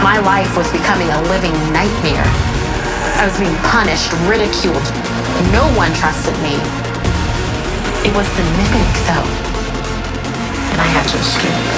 My life was becoming a living nightmare. I was being punished, ridiculed. No one trusted me. It was the mimic, though. And I had to escape.